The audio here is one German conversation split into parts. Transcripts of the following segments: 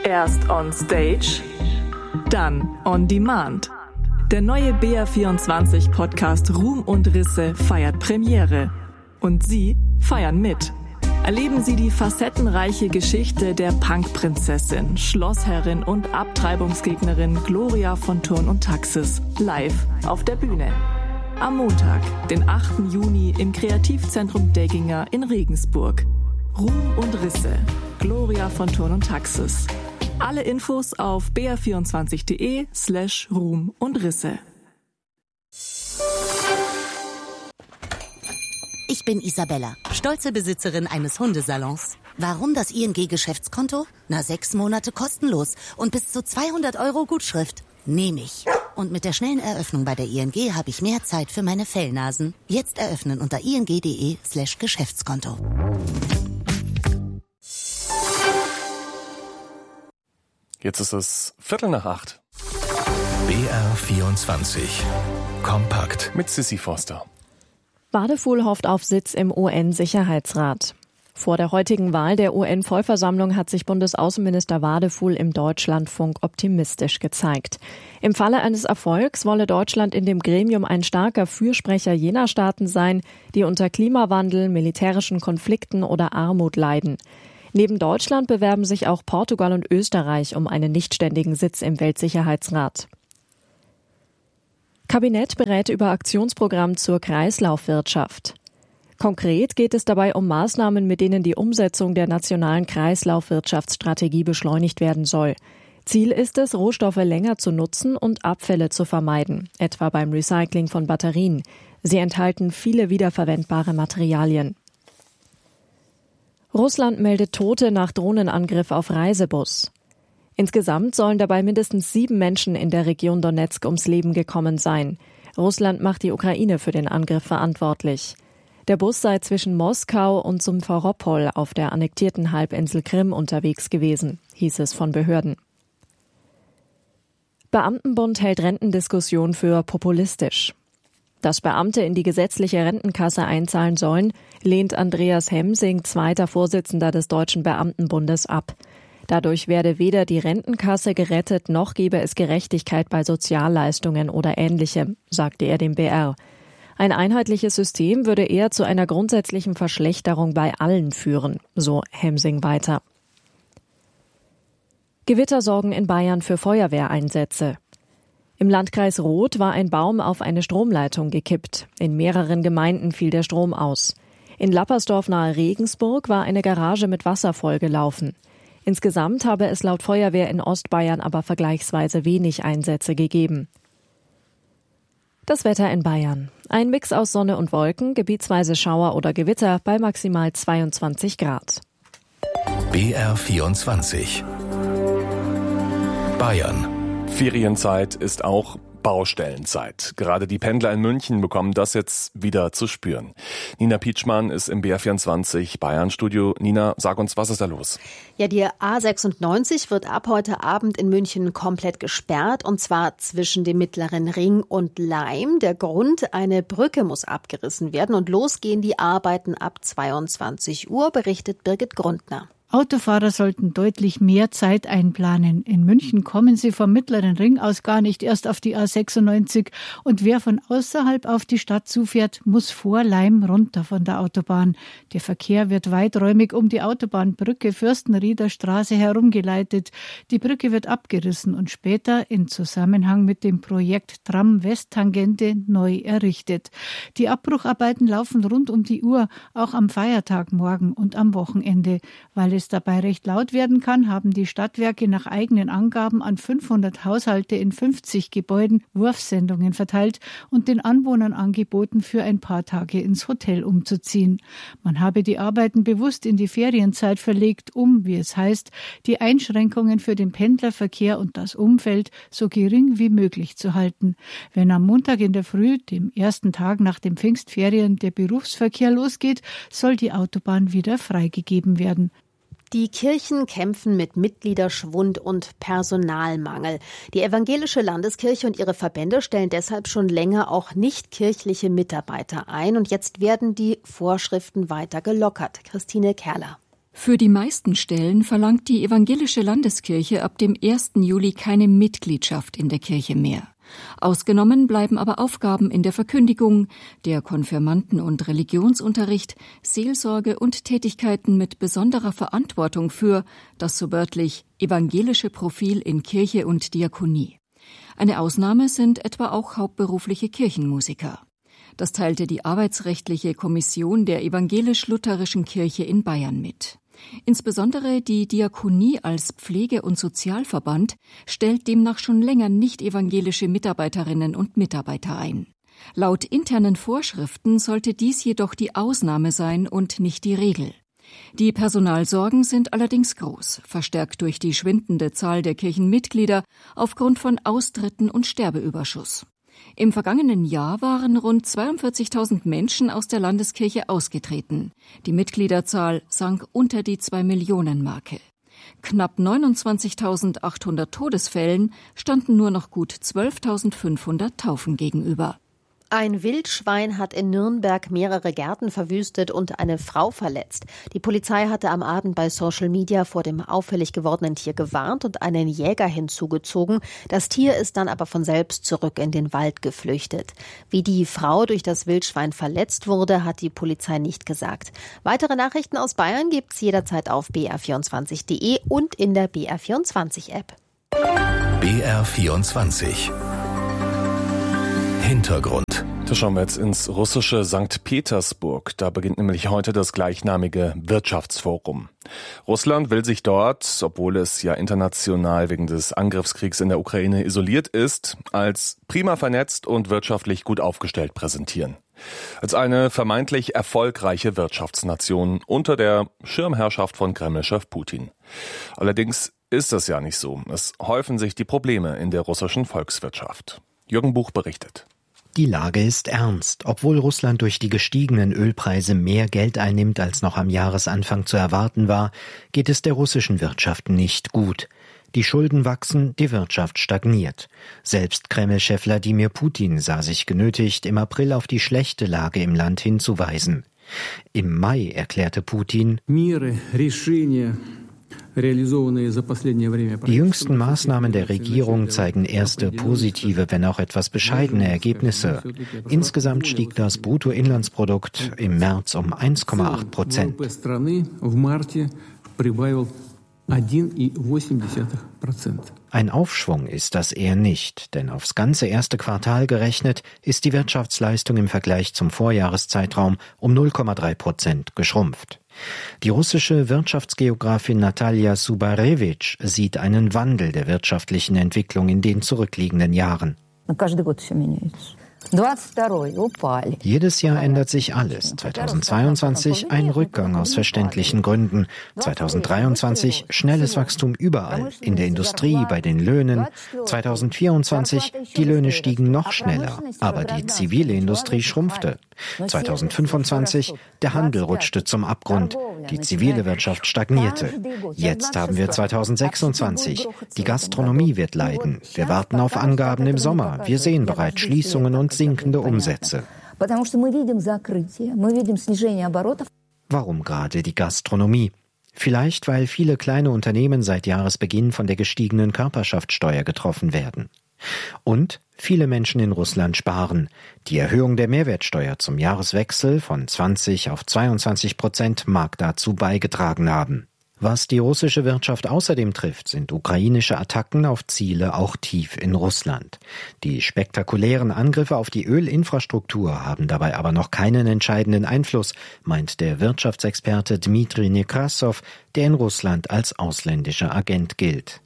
Erst on Stage, dann on Demand. Der neue BR24-Podcast Ruhm und Risse feiert Premiere. Und Sie feiern mit. Erleben Sie die facettenreiche Geschichte der Punkprinzessin, Schlossherrin und Abtreibungsgegnerin Gloria von Thurn und Taxis live auf der Bühne. Am Montag, den 8. Juni im Kreativzentrum Degginger in Regensburg. Ruhm und Risse, Gloria von Thurn und Taxis. Alle Infos auf br24.de/Ruhm und Risse. Ich bin Isabella, stolze Besitzerin eines Hundesalons. Warum das ING-Geschäftskonto? 6 Monate kostenlos und bis zu 200 € Gutschrift. Nehme ich. Und mit der schnellen Eröffnung bei der ING habe ich mehr Zeit für meine Fellnasen. Jetzt eröffnen unter ing.de/Geschäftskonto. Jetzt ist es 7:45. BR24 Kompakt Mit Sissi Foster. Wadefuhl hofft auf Sitz im UN-Sicherheitsrat. Vor der heutigen Wahl der UN-Vollversammlung hat sich Bundesaußenminister Wadefuhl im Deutschlandfunk optimistisch gezeigt. Im Falle eines Erfolgs wolle Deutschland in dem Gremium ein starker Fürsprecher jener Staaten sein, die unter Klimawandel, militärischen Konflikten oder Armut leiden. Neben Deutschland bewerben sich auch Portugal und Österreich um einen nichtständigen Sitz im Weltsicherheitsrat. Kabinett berät über Aktionsprogramm zur Kreislaufwirtschaft. Konkret geht es dabei um Maßnahmen, mit denen die Umsetzung der nationalen Kreislaufwirtschaftsstrategie beschleunigt werden soll. Ziel ist es, Rohstoffe länger zu nutzen und Abfälle zu vermeiden, etwa beim Recycling von Batterien. Sie enthalten viele wiederverwendbare Materialien. Russland meldet Tote nach Drohnenangriff auf Reisebus. Insgesamt sollen dabei mindestens 7 Menschen in der Region Donezk ums Leben gekommen sein. Russland macht die Ukraine für den Angriff verantwortlich. Der Bus sei zwischen Moskau und Simferopol auf der annektierten Halbinsel Krim unterwegs gewesen, hieß es von Behörden. Beamtenbund hält Rentendiskussion für populistisch. Dass Beamte in die gesetzliche Rentenkasse einzahlen sollen, lehnt Andreas Hemsing, zweiter Vorsitzender des Deutschen Beamtenbundes, ab. Dadurch werde weder die Rentenkasse gerettet, noch gebe es Gerechtigkeit bei Sozialleistungen oder Ähnlichem, sagte er dem BR. Ein einheitliches System würde eher zu einer grundsätzlichen Verschlechterung bei allen führen, so Hemsing weiter. Gewittersorgen in Bayern für Feuerwehreinsätze. Im Landkreis Roth war ein Baum auf eine Stromleitung gekippt. In mehreren Gemeinden fiel der Strom aus. In Lappersdorf nahe Regensburg war eine Garage mit Wasser vollgelaufen. Insgesamt habe es laut Feuerwehr in Ostbayern aber vergleichsweise wenig Einsätze gegeben. Das Wetter in Bayern. Ein Mix aus Sonne und Wolken, gebietsweise Schauer oder Gewitter bei maximal 22 Grad. BR24 Bayern. Ferienzeit ist auch Baustellenzeit. Gerade die Pendler in München bekommen das jetzt wieder zu spüren. Nina Pietschmann ist im BR24 Bayern-Studio. Nina, sag uns, was ist da los? Ja, die A96 wird ab heute Abend in München komplett gesperrt, und zwar zwischen dem Mittleren Ring und Laim. Der Grund: eine Brücke muss abgerissen werden und losgehen die Arbeiten ab 22 Uhr, berichtet Birgit Grundner. Autofahrer sollten deutlich mehr Zeit einplanen. In München kommen sie vom Mittleren Ring aus gar nicht erst auf die A96. Und wer von außerhalb auf die Stadt zufährt, muss vor Laim runter von der Autobahn. Der Verkehr wird weiträumig um die Autobahnbrücke Fürstenrieder Straße herumgeleitet. Die Brücke wird abgerissen und später in Zusammenhang mit dem Projekt Tram-West-Tangente neu errichtet. Die Abbrucharbeiten laufen rund um die Uhr, auch am Feiertag morgen und am Wochenende. Weil es dabei recht laut werden kann, haben die Stadtwerke nach eigenen Angaben an 500 Haushalte in 50 Gebäuden Wurfsendungen verteilt und den Anwohnern angeboten, für ein paar Tage ins Hotel umzuziehen. Man habe die Arbeiten bewusst in die Ferienzeit verlegt, um, wie es heißt, die Einschränkungen für den Pendlerverkehr und das Umfeld so gering wie möglich zu halten. Wenn am Montag in der Früh, dem ersten Tag nach den Pfingstferien, der Berufsverkehr losgeht, soll die Autobahn wieder freigegeben werden. Die Kirchen kämpfen mit Mitgliederschwund und Personalmangel. Die Evangelische Landeskirche und ihre Verbände stellen deshalb schon länger auch nicht kirchliche Mitarbeiter ein. Und jetzt werden die Vorschriften weiter gelockert. Christine Kerler. Für die meisten Stellen verlangt die evangelische Landeskirche ab dem 1. Juli keine Mitgliedschaft in der Kirche mehr. Ausgenommen bleiben aber Aufgaben in der Verkündigung, der Konfirmanden- und Religionsunterricht, Seelsorge und Tätigkeiten mit besonderer Verantwortung für das so wörtlich evangelische Profil in Kirche und Diakonie. Eine Ausnahme sind etwa auch hauptberufliche Kirchenmusiker. Das teilte die Arbeitsrechtliche Kommission der Evangelisch-Lutherischen Kirche in Bayern mit. Insbesondere die Diakonie als Pflege- und Sozialverband stellt demnach schon länger nicht-evangelische Mitarbeiterinnen und Mitarbeiter ein. Laut internen Vorschriften sollte dies jedoch die Ausnahme sein und nicht die Regel. Die Personalsorgen sind allerdings groß, verstärkt durch die schwindende Zahl der Kirchenmitglieder aufgrund von Austritten und Sterbeüberschuss. Im vergangenen Jahr waren rund 42.000 Menschen aus der Landeskirche ausgetreten. Die Mitgliederzahl sank unter die 2-Millionen-Marke. Knapp 29.800 Todesfällen standen nur noch gut 12.500 Taufen gegenüber. Ein Wildschwein hat in Nürnberg mehrere Gärten verwüstet und eine Frau verletzt. Die Polizei hatte am Abend bei Social Media vor dem auffällig gewordenen Tier gewarnt und einen Jäger hinzugezogen. Das Tier ist dann aber von selbst zurück in den Wald geflüchtet. Wie die Frau durch das Wildschwein verletzt wurde, hat die Polizei nicht gesagt. Weitere Nachrichten aus Bayern gibt's jederzeit auf br24.de und in der BR24-App. BR24 Hintergrund. Da schauen wir jetzt ins russische St. Petersburg. Da beginnt nämlich heute das gleichnamige Wirtschaftsforum. Russland will sich dort, obwohl es ja international wegen des Angriffskriegs in der Ukraine isoliert ist, als prima vernetzt und wirtschaftlich gut aufgestellt präsentieren. Als eine vermeintlich erfolgreiche Wirtschaftsnation unter der Schirmherrschaft von Kreml-Chef Putin. Allerdings ist das ja nicht so. Es häufen sich die Probleme in der russischen Volkswirtschaft. Jürgen Buch berichtet. Die Lage ist ernst. Obwohl Russland durch die gestiegenen Ölpreise mehr Geld einnimmt, als noch am Jahresanfang zu erwarten war, geht es der russischen Wirtschaft nicht gut. Die Schulden wachsen, die Wirtschaft stagniert. Selbst Kreml-Chef Wladimir Putin sah sich genötigt, im April auf die schlechte Lage im Land hinzuweisen. Im Mai erklärte Putin: Die jüngsten Maßnahmen der Regierung zeigen erste positive, wenn auch etwas bescheidene Ergebnisse. Insgesamt stieg das Bruttoinlandsprodukt im März um 1,8%. Ein Aufschwung ist das eher nicht, denn aufs ganze erste Quartal gerechnet ist die Wirtschaftsleistung im Vergleich zum Vorjahreszeitraum um 0,3% geschrumpft. Die russische Wirtschaftsgeografin Natalia Subarewitsch sieht einen Wandel der wirtschaftlichen Entwicklung in den zurückliegenden Jahren. Jedes Jahr ändert sich alles. 2022 ein Rückgang aus verständlichen Gründen. 2023 schnelles Wachstum überall, in der Industrie, bei den Löhnen. 2024 die Löhne stiegen noch schneller, aber die zivile Industrie schrumpfte. 2025 der Handel rutschte zum Abgrund, die zivile Wirtschaft stagnierte. Jetzt haben wir 2026. Die Gastronomie wird leiden. Wir warten auf Angaben im Sommer. Wir sehen bereits Schließungen und sinkende Umsätze. Warum gerade die Gastronomie? Vielleicht, weil viele kleine Unternehmen seit Jahresbeginn von der gestiegenen Körperschaftssteuer getroffen werden. Und viele Menschen in Russland sparen. Die Erhöhung der Mehrwertsteuer zum Jahreswechsel von 20 auf 22% mag dazu beigetragen haben. Was die russische Wirtschaft außerdem trifft, sind ukrainische Attacken auf Ziele auch tief in Russland. Die spektakulären Angriffe auf die Ölinfrastruktur haben dabei aber noch keinen entscheidenden Einfluss, meint der Wirtschaftsexperte Dmitri Nekrasov, der in Russland als ausländischer Agent gilt.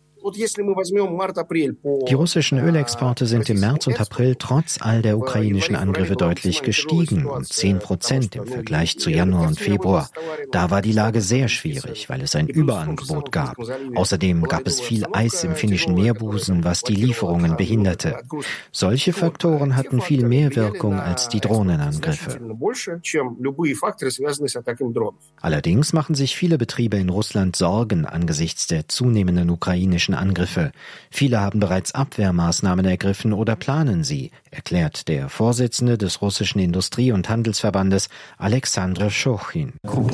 Die russischen Ölexporte sind im März und April trotz all der ukrainischen Angriffe deutlich gestiegen, um 10% im Vergleich zu Januar und Februar. Da war die Lage sehr schwierig, weil es ein Überangebot gab. Außerdem gab es viel Eis im finnischen Meerbusen, was die Lieferungen behinderte. Solche Faktoren hatten viel mehr Wirkung als die Drohnenangriffe. Allerdings machen sich viele Betriebe in Russland Sorgen angesichts der zunehmenden ukrainischen Angriffe. Viele haben bereits Abwehrmaßnahmen ergriffen oder planen sie, erklärt der Vorsitzende des russischen Industrie- und Handelsverbandes Alexander Schochin.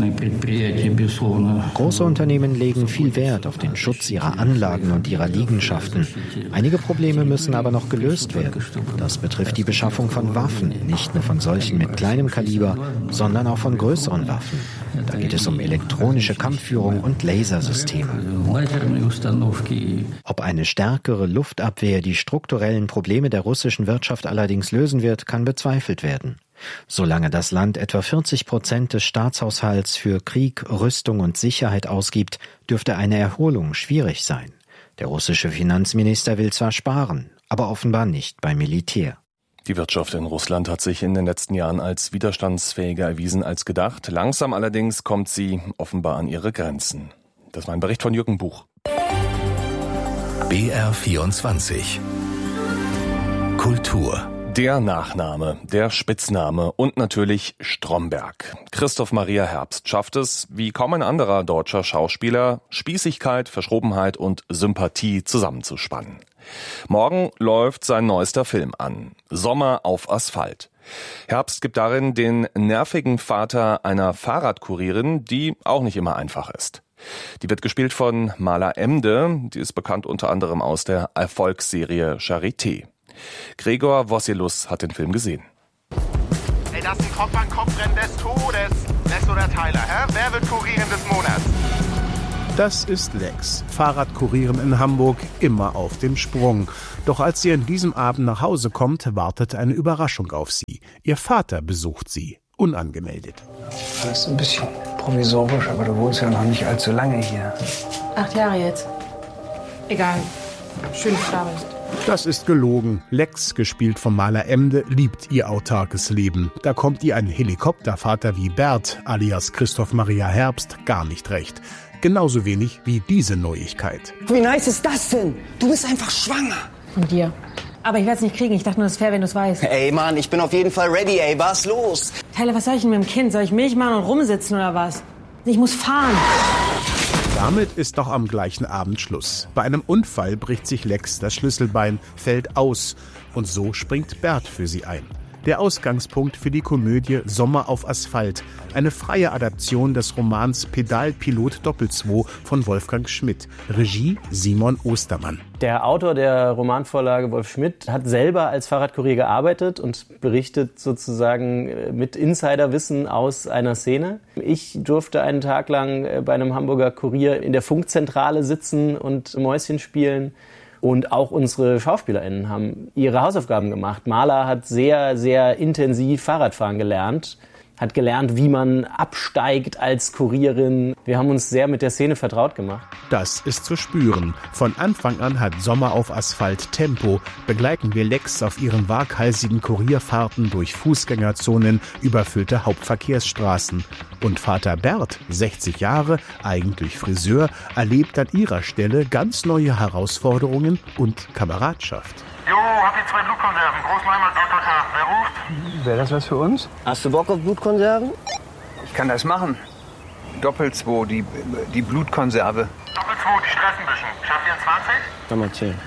Große Unternehmen legen viel Wert auf den Schutz ihrer Anlagen und ihrer Liegenschaften. Einige Probleme müssen aber noch gelöst werden. Das betrifft die Beschaffung von Waffen, nicht nur von solchen mit kleinem Kaliber, sondern auch von größeren Waffen. Da geht es um elektronische Kampfführung und Lasersysteme. Ob eine stärkere Luftabwehr die strukturellen Probleme der russischen Wirtschaft allerdings lösen wird, kann bezweifelt werden. Solange das Land etwa 40% des Staatshaushalts für Krieg, Rüstung und Sicherheit ausgibt, dürfte eine Erholung schwierig sein. Der russische Finanzminister will zwar sparen, aber offenbar nicht beim Militär. Die Wirtschaft in Russland hat sich in den letzten Jahren als widerstandsfähiger erwiesen als gedacht. Langsam allerdings kommt sie offenbar an ihre Grenzen. Das war ein Bericht von Jürgen Buch. BR24 Kultur. Der Nachname, der Spitzname und natürlich Stromberg. Christoph Maria Herbst schafft es, wie kaum ein anderer deutscher Schauspieler, Spießigkeit, Verschrobenheit und Sympathie zusammenzuspannen. Morgen läuft sein neuester Film an, Sommer auf Asphalt. Herbst gibt darin den nervigen Vater einer Fahrradkurierin, die auch nicht immer einfach ist. Die wird gespielt von Mala Emde, die ist bekannt unter anderem aus der Erfolgsserie Charité. Gregor Vossilus hat den Film gesehen. Ey, das ist ein Kopf-an-Kopf-Rennen des Todes. Lex oder Tyler, hä? Wer wird Kurierin des Monats? Das ist Lex, Fahrradkurierin in Hamburg, immer auf dem Sprung. Doch als sie an diesem Abend nach Hause kommt, wartet eine Überraschung auf sie. Ihr Vater besucht sie, unangemeldet. Das ist ein bisschen provisorisch, aber du wohnst ja noch nicht allzu lange hier. 8 Jahre jetzt. Egal. Schön, dass du da bist. Das ist gelogen. Lex, gespielt von Mala Emde, liebt ihr autarkes Leben. Da kommt ihr ein Helikoptervater wie Bert, alias Christoph Maria Herbst, gar nicht recht. Genauso wenig wie diese Neuigkeit. Wie nice ist das denn? Du bist einfach schwanger. Von dir. Aber ich werde es nicht kriegen. Ich dachte nur, es ist fair, wenn du es weißt. Ey, Mann, ich bin auf jeden Fall ready, ey. Was los? Tyler, was soll ich denn mit dem Kind? Soll ich Milch machen und rumsitzen oder was? Ich muss fahren. Damit ist doch am gleichen Abend Schluss. Bei einem Unfall bricht sich Lex das Schlüsselbein, fällt aus. Und so springt Bert für sie ein. Der Ausgangspunkt für die Komödie Sommer auf Asphalt, eine freie Adaption des Romans Pedalpilot Doppel-2 von Wolfgang Schmidt. Regie Simon Ostermann. Der Autor der Romanvorlage, Wolf Schmidt, hat selber als Fahrradkurier gearbeitet und berichtet sozusagen mit Insiderwissen aus einer Szene. Ich durfte einen Tag lang bei einem Hamburger Kurier in der Funkzentrale sitzen und Mäuschen spielen. Und auch unsere SchauspielerInnen haben ihre Hausaufgaben gemacht. Mala hat sehr, sehr intensiv Fahrradfahren gelernt, hat gelernt, wie man absteigt als Kurierin. Wir haben uns sehr mit der Szene vertraut gemacht. Das ist zu spüren. Von Anfang an hat Sommer auf Asphalt Tempo. Begleiten wir Lex auf ihren waghalsigen Kurierfahrten durch Fußgängerzonen, überfüllte Hauptverkehrsstraßen. Und Vater Bert, 60 Jahre, eigentlich Friseur, erlebt an ihrer Stelle ganz neue Herausforderungen und Kameradschaft. Jo, hab hier 2 Blutkonserven. Großleimer, Dr. Wer ruft? Wäre das was für uns? Hast du Bock auf Blutkonserven? Ich kann das machen. Doppel-2, die Blutkonserve. Doppel-2, die stressen ein bisschen. Schafft ihr 20? Sag mal 10.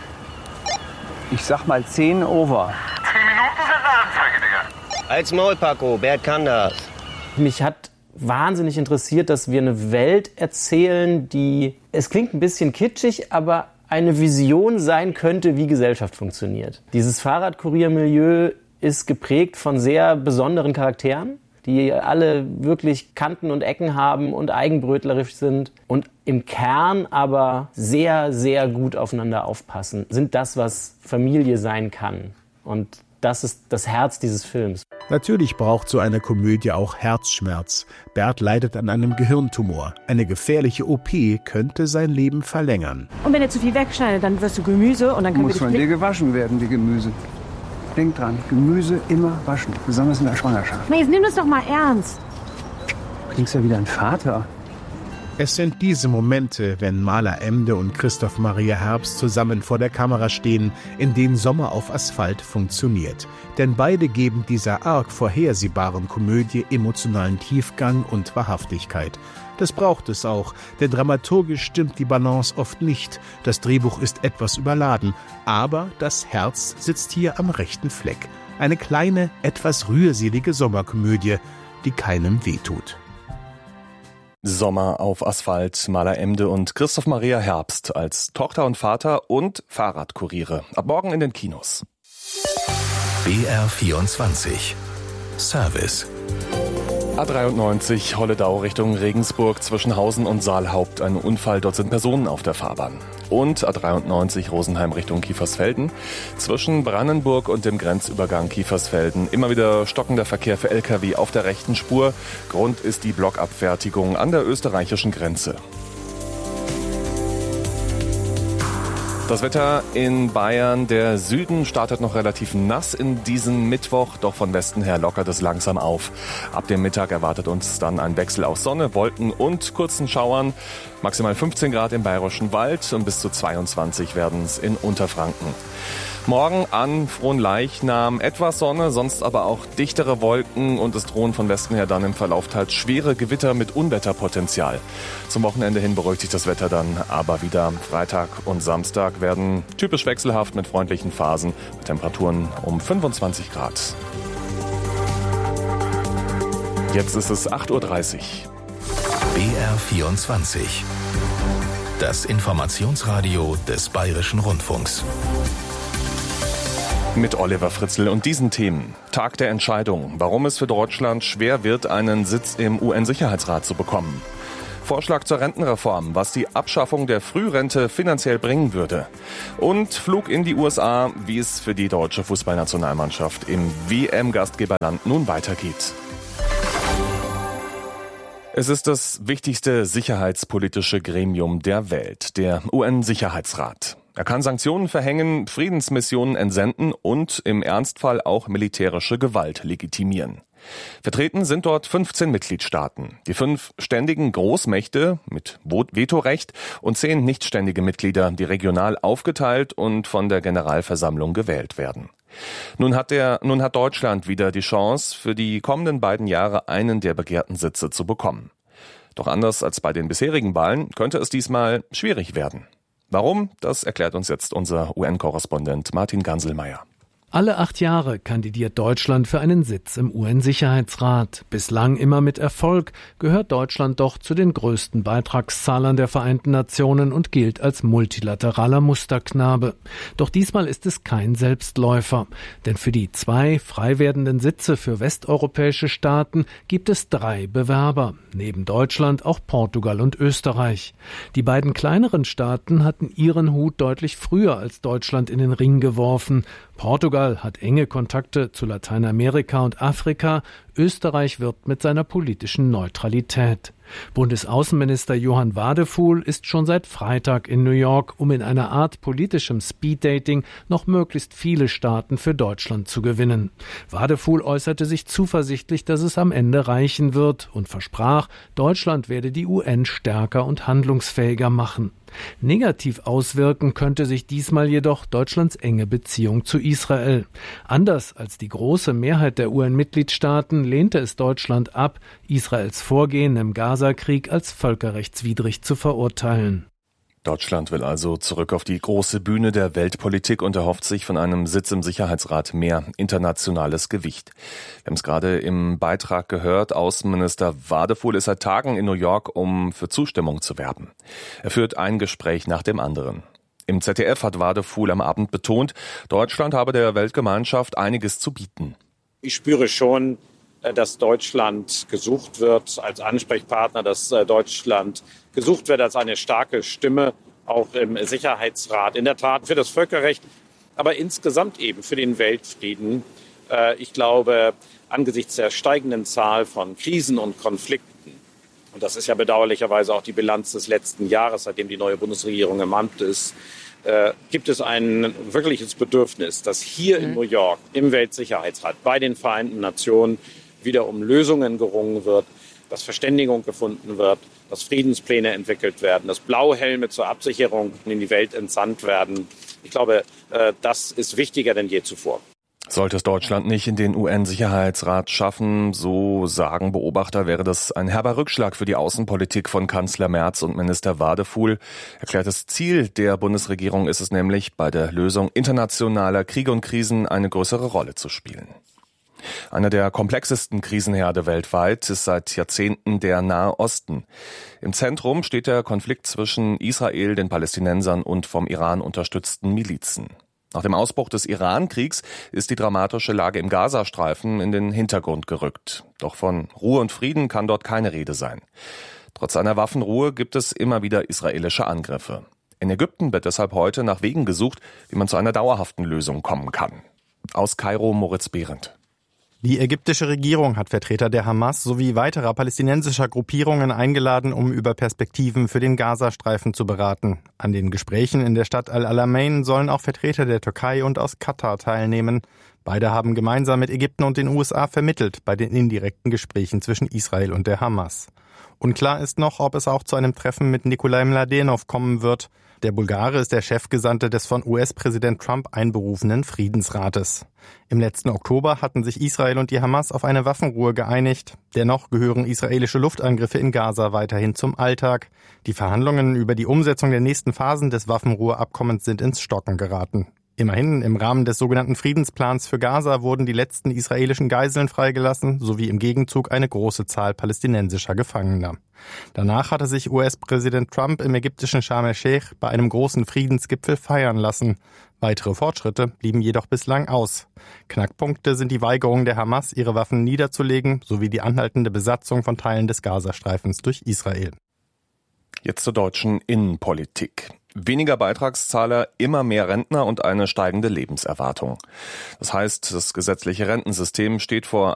Ich sag mal 10 over. 10 Minuten sind eine Anzeige, Digga. Als Maul, Paco. Bert kann das. Mich hat wahnsinnig interessiert, dass wir eine Welt erzählen, die, es klingt ein bisschen kitschig, aber eine Vision sein könnte, wie Gesellschaft funktioniert. Dieses Fahrradkuriermilieu ist geprägt von sehr besonderen Charakteren, die alle wirklich Kanten und Ecken haben und eigenbrötlerisch sind und im Kern aber sehr, sehr gut aufeinander aufpassen, sind das, was Familie sein kann. Und das ist das Herz dieses Films. Natürlich braucht so eine Komödie auch Herzschmerz. Bert leidet an einem Gehirntumor. Eine gefährliche OP könnte sein Leben verlängern. Und wenn er zu viel wegschneidet, dann wirst du Gemüse und dann können wir Muss von dir gewaschen werden, die Gemüse. Denk dran, Gemüse immer waschen, besonders in der Schwangerschaft. Jetzt nimm das doch mal ernst. Du klingst ja wie dein Vater. Es sind diese Momente, wenn Mala Emde und Christoph Maria Herbst zusammen vor der Kamera stehen, in denen Sommer auf Asphalt funktioniert. Denn beide geben dieser arg vorhersehbaren Komödie emotionalen Tiefgang und Wahrhaftigkeit. Das braucht es auch, denn dramaturgisch stimmt die Balance oft nicht. Das Drehbuch ist etwas überladen, aber das Herz sitzt hier am rechten Fleck. Eine kleine, etwas rührselige Sommerkomödie, die keinem wehtut. Sommer auf Asphalt, Maler Emde und Christoph Maria Herbst als Tochter und Vater und Fahrradkuriere. Ab morgen in den Kinos. BR24 Service. A93 Holledau Richtung Regensburg zwischen Hausen und Saalhaupt. Ein Unfall, dort sind Personen auf der Fahrbahn. Und A93 Rosenheim Richtung Kiefersfelden. Zwischen Brannenburg und dem Grenzübergang Kiefersfelden immer wieder stockender Verkehr für Lkw auf der rechten Spur. Grund ist die Blockabfertigung an der österreichischen Grenze. Das Wetter in Bayern, der Süden startet noch relativ nass in diesen Mittwoch, doch von Westen her lockert es langsam auf. Ab dem Mittag erwartet uns dann ein Wechsel aus Sonne, Wolken und kurzen Schauern. Maximal 15 Grad im Bayerischen Wald und bis zu 22 werden es in Unterfranken. Morgen an Fronleichnam etwas Sonne, sonst aber auch dichtere Wolken und es drohen von Westen her dann im Verlauf teils schwere Gewitter mit Unwetterpotenzial. Zum Wochenende hin beruhigt sich das Wetter dann aber wieder. Freitag und Samstag werden typisch wechselhaft mit freundlichen Phasen mit Temperaturen um 25 Grad. Jetzt ist es 8.30 Uhr. BR24. Das Informationsradio des Bayerischen Rundfunks. Mit Oliver Fritzl und diesen Themen. Tag der Entscheidung. Warum es für Deutschland schwer wird, einen Sitz im UN-Sicherheitsrat zu bekommen. Vorschlag zur Rentenreform, was die Abschaffung der Frührente finanziell bringen würde. Und Flug in die USA, wie es für die deutsche Fußballnationalmannschaft im WM-Gastgeberland nun weitergeht. Es ist das wichtigste sicherheitspolitische Gremium der Welt, der UN-Sicherheitsrat. Er kann Sanktionen verhängen, Friedensmissionen entsenden und im Ernstfall auch militärische Gewalt legitimieren. Vertreten sind dort 15 Mitgliedstaaten. Die 5 ständigen Großmächte mit Vetorecht und 10 nichtständige Mitglieder, die regional aufgeteilt und von der Generalversammlung gewählt werden. Nun hat Deutschland wieder die Chance, für die kommenden beiden Jahre einen der begehrten Sitze zu bekommen. Doch anders als bei den bisherigen Wahlen könnte es diesmal schwierig werden. Warum? Das erklärt uns jetzt unser UN-Korrespondent Martin Ganselmeier. Alle 8 Jahre kandidiert Deutschland für einen Sitz im UN-Sicherheitsrat. Bislang immer mit Erfolg, gehört Deutschland doch zu den größten Beitragszahlern der Vereinten Nationen und gilt als multilateraler Musterknabe. Doch diesmal ist es kein Selbstläufer. Denn für die 2 frei werdenden Sitze für westeuropäische Staaten gibt es 3 Bewerber. Neben Deutschland auch Portugal und Österreich. Die beiden kleineren Staaten hatten ihren Hut deutlich früher als Deutschland in den Ring geworfen. Portugal hat enge Kontakte zu Lateinamerika und Afrika. Österreich wirbt mit seiner politischen Neutralität. Bundesaußenminister Johann Wadefuhl ist schon seit Freitag in New York, um in einer Art politischem Speeddating noch möglichst viele Staaten für Deutschland zu gewinnen. Wadefuhl äußerte sich zuversichtlich, dass es am Ende reichen wird und versprach, Deutschland werde die UN stärker und handlungsfähiger machen. Negativ auswirken könnte sich diesmal jedoch Deutschlands enge Beziehung zu Israel. Anders als die große Mehrheit der UN-Mitgliedstaaten lehnte es Deutschland ab, Israels Vorgehen im Gaza-Krieg als völkerrechtswidrig zu verurteilen. Deutschland will also zurück auf die große Bühne der Weltpolitik und erhofft sich von einem Sitz im Sicherheitsrat mehr internationales Gewicht. Wir haben es gerade im Beitrag gehört, Außenminister Wadefuhl ist seit Tagen in New York, um für Zustimmung zu werben. Er führt ein Gespräch nach dem anderen. Im ZDF hat Wadefuhl am Abend betont, Deutschland habe der Weltgemeinschaft einiges zu bieten. Ich spüre schon, dass Deutschland gesucht wird als Ansprechpartner, dass Deutschland gesucht wird als eine starke Stimme, auch im Sicherheitsrat. In der Tat für das Völkerrecht, aber insgesamt eben für den Weltfrieden. Ich glaube, angesichts der steigenden Zahl von Krisen und Konflikten, und das ist ja bedauerlicherweise auch die Bilanz des letzten Jahres, seitdem die neue Bundesregierung im Amt ist, gibt es ein wirkliches Bedürfnis, dass hier in New York im Weltsicherheitsrat bei den Vereinten Nationen wieder um Lösungen gerungen wird, dass Verständigung gefunden wird, dass Friedenspläne entwickelt werden, dass Blauhelme zur Absicherung in die Welt entsandt werden. Ich glaube, das ist wichtiger denn je zuvor. Sollte es Deutschland nicht in den UN-Sicherheitsrat schaffen, so sagen Beobachter, wäre das ein herber Rückschlag für die Außenpolitik von Kanzler Merz und Minister Wadefuhl. Erklärtes Ziel der Bundesregierung ist es nämlich, bei der Lösung internationaler Kriege und Krisen eine größere Rolle zu spielen. Einer der komplexesten Krisenherde weltweit ist seit Jahrzehnten der Nahe Osten. Im Zentrum steht der Konflikt zwischen Israel, den Palästinensern und vom Iran unterstützten Milizen. Nach dem Ausbruch des Iran-Kriegs ist die dramatische Lage im Gazastreifen in den Hintergrund gerückt. Doch von Ruhe und Frieden kann dort keine Rede sein. Trotz einer Waffenruhe gibt es immer wieder israelische Angriffe. In Ägypten wird deshalb heute nach Wegen gesucht, wie man zu einer dauerhaften Lösung kommen kann. Aus Kairo Moritz Behrendt. Die ägyptische Regierung hat Vertreter der Hamas sowie weiterer palästinensischer Gruppierungen eingeladen, um über Perspektiven für den Gazastreifen zu beraten. An den Gesprächen in der Stadt Al-Alamein sollen auch Vertreter der Türkei und aus Katar teilnehmen. Beide haben gemeinsam mit Ägypten und den USA vermittelt bei den indirekten Gesprächen zwischen Israel und der Hamas. Unklar ist noch, ob es auch zu einem Treffen mit Nikolai Mladenov kommen wird. Der Bulgare ist der Chefgesandte des von US-Präsident Trump einberufenen Friedensrates. Im letzten Oktober hatten sich Israel und die Hamas auf eine Waffenruhe geeinigt. Dennoch gehören israelische Luftangriffe in Gaza weiterhin zum Alltag. Die Verhandlungen über die Umsetzung der nächsten Phasen des Waffenruheabkommens sind ins Stocken geraten. Immerhin, im Rahmen des sogenannten Friedensplans für Gaza wurden die letzten israelischen Geiseln freigelassen, sowie im Gegenzug eine große Zahl palästinensischer Gefangener. Danach hatte sich US-Präsident Trump im ägyptischen Sharm el-Sheikh bei einem großen Friedensgipfel feiern lassen. Weitere Fortschritte blieben jedoch bislang aus. Knackpunkte sind die Weigerung der Hamas, ihre Waffen niederzulegen, sowie die anhaltende Besatzung von Teilen des Gazastreifens durch Israel. Jetzt zur deutschen Innenpolitik. Weniger Beitragszahler, immer mehr Rentner und eine steigende Lebenserwartung. Das heißt, das gesetzliche Rentensystem steht vor